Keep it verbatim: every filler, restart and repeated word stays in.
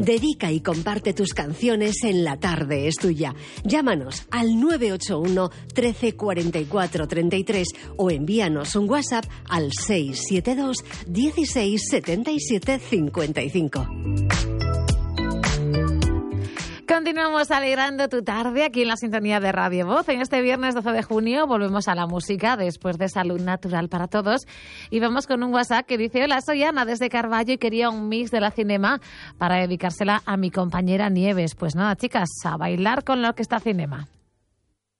Dedica y comparte tus canciones en La Tarde es Tuya. Llámanos al nueve ocho uno, trece, cuarenta y cuatro, treinta y tres o envíanos un WhatsApp al seis siete dos, dieciséis, setenta y siete, cincuenta y cinco. Continuamos alegrando tu tarde aquí en la sintonía de Radio Voz. En este viernes doce de junio volvemos a la música después de Salud Natural para Todos. Y vamos con un WhatsApp que dice: hola, soy Ana desde Carballo y quería un mix de la Cinema para dedicársela a mi compañera Nieves. Pues nada, chicas, a bailar con la Orquesta Cinema.